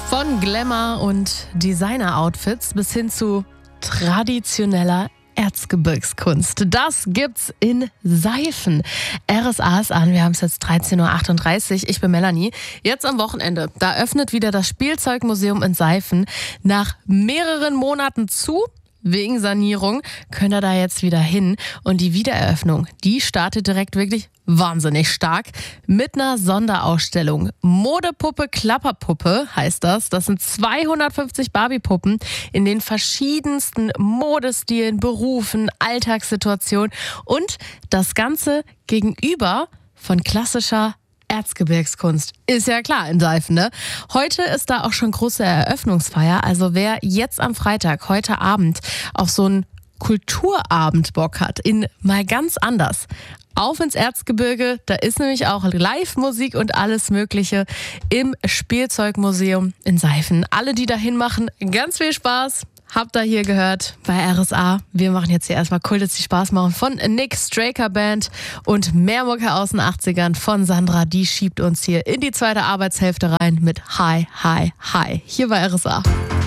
Von Glamour und Designer-Outfits bis hin zu traditioneller Erzgebirgskunst. Das gibt's in Seifen. RSA ist an, wir haben es jetzt 13.38 Uhr. Ich bin Melanie. Jetzt am Wochenende, da öffnet wieder das Spielzeugmuseum in Seifen. Nach mehreren Monaten zu. Wegen Sanierung könnt ihr da jetzt wieder hin. Und die Wiedereröffnung, die startet direkt wirklich wahnsinnig stark mit einer Sonderausstellung. Modepuppe, Klapperpuppe heißt das. Das sind 250 Barbie-Puppen in den verschiedensten Modestilen, Berufen, Alltagssituationen und das Ganze gegenüber von klassischer Erzgebirgskunst. Ist ja klar in Seifen, ne? Heute ist da auch schon große Eröffnungsfeier. Also wer jetzt am Freitag, heute Abend, auf so einen Kulturabend Bock hat, in mal ganz anders. Auf ins Erzgebirge, da ist nämlich auch Live-Musik und alles Mögliche im Spielzeugmuseum in Seifen. Alle, die dahin machen, ganz viel Spaß. Habt ihr hier gehört bei RSA. Wir machen jetzt hier erstmal Kult, die Spaß machen von Nick Straker Band und mehr Mucke aus den 80ern von Sandra. Die schiebt uns hier in die zweite Arbeitshälfte rein mit Hi, Hi, Hi. Hier bei RSA.